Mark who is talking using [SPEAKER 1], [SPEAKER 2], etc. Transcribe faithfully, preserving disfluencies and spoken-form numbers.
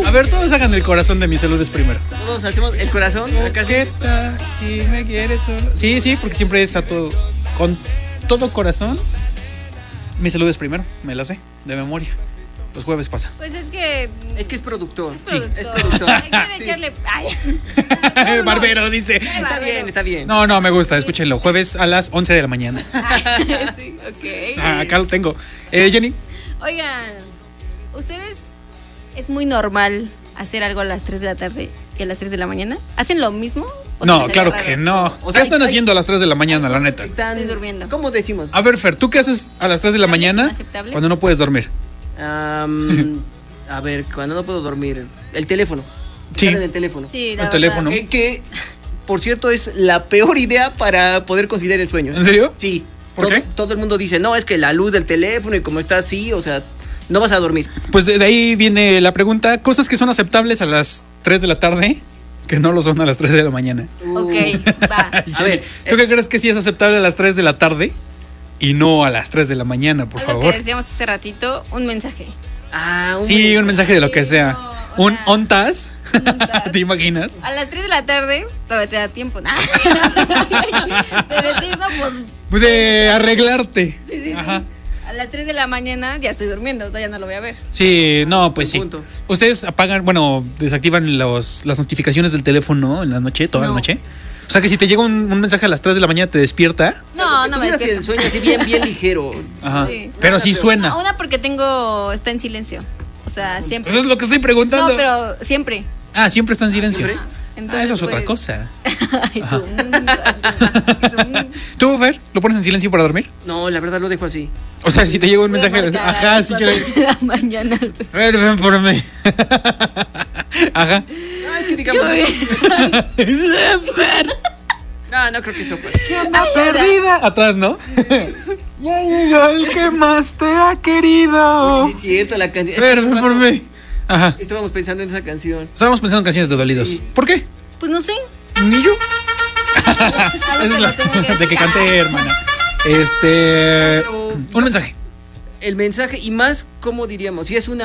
[SPEAKER 1] A ver, todos hagan el corazón de Mi Salud es Primero.
[SPEAKER 2] Todos hacemos el corazón.
[SPEAKER 1] Coqueta, si me quieres. Sí, sí, porque siempre es a todo, con todo corazón. Mi Salud es Primero, me la sé, de memoria. Los jueves pasa.
[SPEAKER 3] Pues es que...
[SPEAKER 2] Es que es productor.
[SPEAKER 3] Es productor.
[SPEAKER 2] Sí, es productor.
[SPEAKER 3] Hay que
[SPEAKER 2] Sí.
[SPEAKER 3] echarle... Ay.
[SPEAKER 1] Barbero dice.
[SPEAKER 2] Está bien, está bien.
[SPEAKER 1] No, no, me gusta, escúchenlo. Jueves a las once de la mañana.
[SPEAKER 3] Sí, ok.
[SPEAKER 1] Ah, acá lo tengo. Eh, Jenny.
[SPEAKER 3] Oigan, ¿ustedes es muy normal hacer algo a las tres de la tarde y a las tres de la mañana? ¿Hacen lo mismo? ¿O se
[SPEAKER 1] No,
[SPEAKER 3] les haría
[SPEAKER 1] claro
[SPEAKER 3] raro?
[SPEAKER 1] que no.
[SPEAKER 2] O
[SPEAKER 1] O
[SPEAKER 2] sea,
[SPEAKER 1] sea, están
[SPEAKER 2] hay-
[SPEAKER 1] haciendo a las tres de la mañana, la neta.
[SPEAKER 2] Están,
[SPEAKER 3] Estoy durmiendo.
[SPEAKER 2] ¿Cómo decimos?
[SPEAKER 1] A ver, Fer, ¿tú qué haces a las tres de la
[SPEAKER 3] ¿Aceptables,
[SPEAKER 1] mañana
[SPEAKER 3] inaceptables?
[SPEAKER 1] cuando no puedes dormir?
[SPEAKER 2] Am, a ver, cuando no puedo dormir. El teléfono.
[SPEAKER 1] Sí.
[SPEAKER 2] Estar en el teléfono.
[SPEAKER 3] Sí, la
[SPEAKER 1] El
[SPEAKER 3] verdad.
[SPEAKER 1] teléfono.
[SPEAKER 2] Que, que, por cierto, es la peor idea para poder conciliar el sueño.
[SPEAKER 1] ¿En serio?
[SPEAKER 2] Sí.
[SPEAKER 1] ¿Por
[SPEAKER 2] todo,
[SPEAKER 1] qué?
[SPEAKER 2] todo el mundo dice, no, es que la luz del teléfono y como está así, o sea, no vas a dormir.
[SPEAKER 1] Pues de de ahí viene la pregunta. Cosas que son aceptables a las tres de la tarde que no lo son a las tres de la mañana.
[SPEAKER 3] Ok, va.
[SPEAKER 2] A ver,
[SPEAKER 1] ¿tú
[SPEAKER 2] eh,
[SPEAKER 1] qué crees que sí es aceptable a las tres de la tarde y no a las tres de la mañana, por
[SPEAKER 3] Algo
[SPEAKER 1] favor?
[SPEAKER 3] que decíamos hace ratito, un mensaje.
[SPEAKER 2] Ah, un
[SPEAKER 1] Sí, un mensaje de lo que
[SPEAKER 3] Sí,
[SPEAKER 1] sea.
[SPEAKER 3] no, o
[SPEAKER 1] Un
[SPEAKER 3] sea,
[SPEAKER 1] ontas.
[SPEAKER 3] ontas.
[SPEAKER 1] ¿Te imaginas?
[SPEAKER 3] A las tres de la tarde todavía te da tiempo. ¿No? De decir, no, pues...
[SPEAKER 1] De arreglarte.
[SPEAKER 3] Sí, sí, sí.
[SPEAKER 1] Ajá.
[SPEAKER 3] A las tres de la mañana ya estoy durmiendo, o sea, ya no lo voy a ver.
[SPEAKER 1] Sí, no, pues sí.
[SPEAKER 2] Buen punto.
[SPEAKER 1] Ustedes apagan, bueno, desactivan los, las notificaciones del teléfono en la noche, toda
[SPEAKER 3] No.
[SPEAKER 1] la noche. O sea que si te llega un, un mensaje a las tres de la mañana, te despierta.
[SPEAKER 3] No,
[SPEAKER 2] Que
[SPEAKER 3] no me
[SPEAKER 2] tuvieras el
[SPEAKER 3] despierto.
[SPEAKER 2] sueño así bien, bien ligero.
[SPEAKER 1] Ajá.
[SPEAKER 3] Sí.
[SPEAKER 1] Pero sí suena.
[SPEAKER 3] No, una porque tengo, está en silencio. O sea, siempre.
[SPEAKER 1] Eso es lo que estoy preguntando.
[SPEAKER 3] No, pero siempre.
[SPEAKER 1] Ah, siempre está en silencio.
[SPEAKER 2] ¿Siempre?
[SPEAKER 3] Ajá.
[SPEAKER 1] Ah,
[SPEAKER 3] Entonces,
[SPEAKER 1] eso es otra
[SPEAKER 3] pues-
[SPEAKER 1] cosa.
[SPEAKER 3] Ay, tú, mm,
[SPEAKER 1] ¿Tú, Fer, lo pones en silencio para dormir?
[SPEAKER 2] No, la verdad lo dejo así.
[SPEAKER 1] O sea, si te llega un
[SPEAKER 3] voy a
[SPEAKER 1] mensaje,
[SPEAKER 3] marcar a
[SPEAKER 1] ajá,
[SPEAKER 3] las
[SPEAKER 1] sí,
[SPEAKER 3] cuatro
[SPEAKER 1] yo
[SPEAKER 3] de la mañana.
[SPEAKER 1] A ver, ven por mí. Ajá.
[SPEAKER 2] Ah, es que digamos.
[SPEAKER 3] Yo-
[SPEAKER 2] No, no creo que eso pase.
[SPEAKER 1] Anda perdida. Atrás, ¿no? Ya llegó el que más te ha querido.
[SPEAKER 2] Sí, es cierto, la canción.
[SPEAKER 1] Ver, ven por mí. Ajá.
[SPEAKER 2] Estábamos pensando en esa canción.
[SPEAKER 1] Estábamos pensando en canciones de dolidos.
[SPEAKER 2] Sí.
[SPEAKER 1] ¿Por qué?
[SPEAKER 3] Pues no sé.
[SPEAKER 1] Ni yo.
[SPEAKER 3] A
[SPEAKER 1] Esa
[SPEAKER 3] ver,
[SPEAKER 1] es
[SPEAKER 3] te
[SPEAKER 1] la
[SPEAKER 3] lo tengo que
[SPEAKER 1] de que
[SPEAKER 3] decir.
[SPEAKER 1] canté, hermana. Este.
[SPEAKER 2] Pero
[SPEAKER 1] Un mensaje.
[SPEAKER 2] el mensaje, y más, ¿cómo diríamos? Si es una